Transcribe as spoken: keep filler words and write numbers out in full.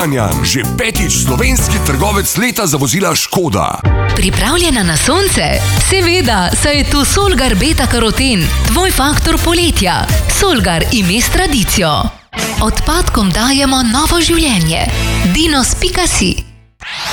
Kranjan, že petič slovenski trgovec leta za vozila Škoda. Pripravljena na sonce? Seveda, saj je tu Solgar Beta Karoten, tvoj faktor poletja. Solgar ime s tradicijo. Odpadkom dajemo novo življenje. dinos pika si